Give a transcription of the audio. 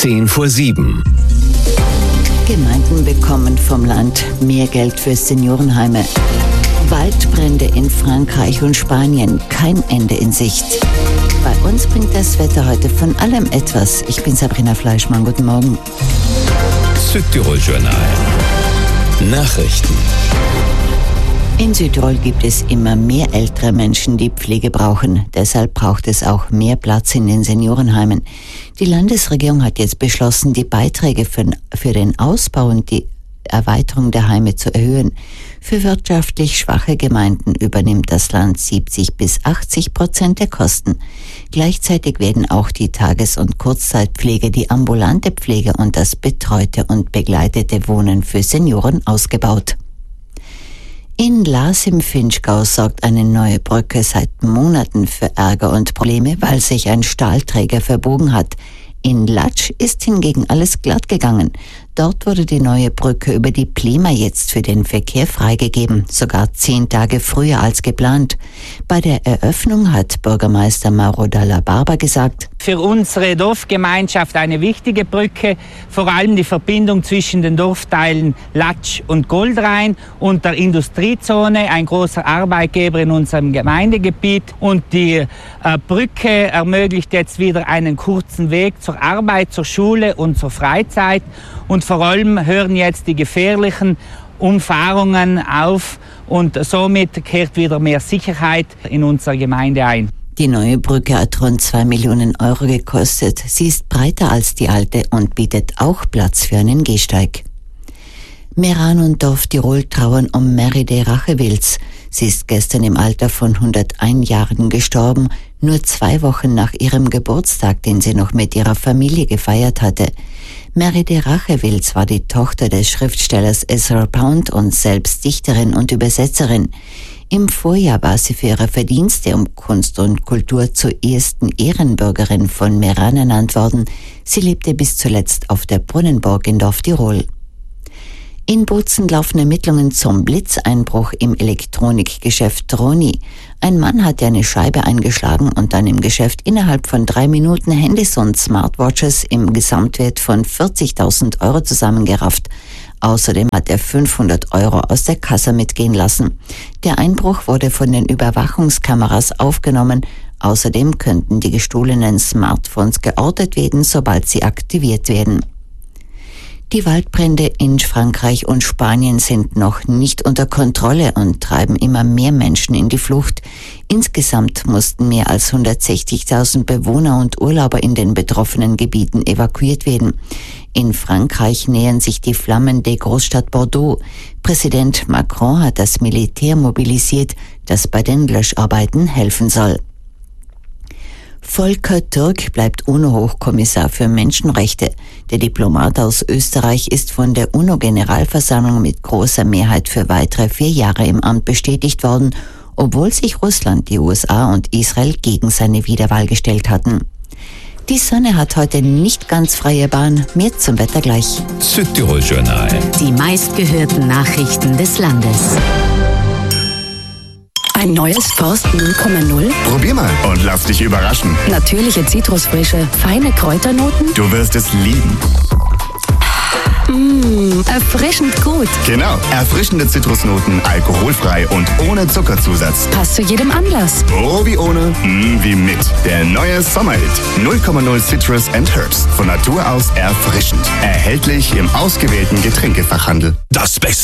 6:10. Gemeinden bekommen vom Land mehr Geld für Seniorenheime. Waldbrände in Frankreich und Spanien, kein Ende in Sicht. Bei uns bringt das Wetter heute von allem etwas. Ich bin Sabrina Fleischmann, guten Morgen. Südtirol Journal. Nachrichten. In Südtirol gibt es immer mehr ältere Menschen, die Pflege brauchen. Deshalb braucht es auch mehr Platz in den Seniorenheimen. Die Landesregierung hat jetzt beschlossen, die Beiträge für den Ausbau und die Erweiterung der Heime zu erhöhen. Für wirtschaftlich schwache Gemeinden übernimmt das Land 70-80% der Kosten. Gleichzeitig werden auch die Tages- und Kurzzeitpflege, die ambulante Pflege und das betreute und begleitete Wohnen für Senioren ausgebaut. In Laas im Vinschgau sorgt eine neue Brücke seit Monaten für Ärger und Probleme, weil sich ein Stahlträger verbogen hat. In Latsch ist hingegen alles glatt gegangen. Dort wurde die neue Brücke über die Plima jetzt für den Verkehr freigegeben, sogar 10 Tage früher als geplant. Bei der Eröffnung hat Bürgermeister Mauro Dalla Barba gesagt: Für unsere Dorfgemeinschaft eine wichtige Brücke, vor allem die Verbindung zwischen den Dorfteilen Latsch und Goldrhein und der Industriezone, ein großer Arbeitgeber in unserem Gemeindegebiet. Und die Brücke ermöglicht jetzt wieder einen kurzen Weg zur Arbeit, zur Schule und zur Freizeit. Und vor allem hören jetzt die gefährlichen Umfahrungen auf und somit kehrt wieder mehr Sicherheit in unserer Gemeinde ein. Die neue Brücke hat rund 2 Millionen Euro gekostet. Sie ist breiter als die alte und bietet auch Platz für einen Gehsteig. Meran und Dorf Tirol trauern um Meride Rachewils. Sie ist gestern im Alter von 101 Jahren gestorben, nur 2 Wochen nach ihrem Geburtstag, den sie noch mit ihrer Familie gefeiert hatte. Meride Rachewils war die Tochter des Schriftstellers Ezra Pound und selbst Dichterin und Übersetzerin. Im Vorjahr war sie für ihre Verdienste um Kunst und Kultur zur ersten Ehrenbürgerin von Meran ernannt worden. Sie lebte bis zuletzt auf der Brunnenburg in Dorf Tirol. In Bozen laufen Ermittlungen zum Blitzeinbruch im Elektronikgeschäft Troni. Ein Mann hatte eine Scheibe eingeschlagen und dann im Geschäft innerhalb von 3 Minuten Handys und Smartwatches im Gesamtwert von 40.000 Euro zusammengerafft. Außerdem hat er 500 Euro aus der Kasse mitgehen lassen. Der Einbruch wurde von den Überwachungskameras aufgenommen. Außerdem könnten die gestohlenen Smartphones geortet werden, sobald sie aktiviert werden. Die Waldbrände in Frankreich und Spanien sind noch nicht unter Kontrolle und treiben immer mehr Menschen in die Flucht. Insgesamt mussten mehr als 160.000 Bewohner und Urlauber in den betroffenen Gebieten evakuiert werden. In Frankreich nähern sich die Flammen der Großstadt Bordeaux. Präsident Macron hat das Militär mobilisiert, das bei den Löscharbeiten helfen soll. Volker Türk bleibt UNO-Hochkommissar für Menschenrechte. Der Diplomat aus Österreich ist von der UNO-Generalversammlung mit großer Mehrheit für weitere 4 Jahre im Amt bestätigt worden, obwohl sich Russland, die USA und Israel gegen seine Wiederwahl gestellt hatten. Die Sonne hat heute nicht ganz freie Bahn. Mehr zum Wetter gleich. Südtirol Journal. Die meistgehörten Nachrichten des Landes. Ein neues Forst 0,0? Probier mal und lass dich überraschen. Natürliche Zitrusfrische, feine Kräuternoten? Du wirst es lieben. Erfrischend gut. Genau, erfrischende Zitrusnoten, alkoholfrei und ohne Zuckerzusatz. Passt zu jedem Anlass. Oh, wie ohne, wie mit. Der neue Sommerhit. 0,0 Citrus and Herbs. Von Natur aus erfrischend. Erhältlich im ausgewählten Getränkefachhandel. Das Beste.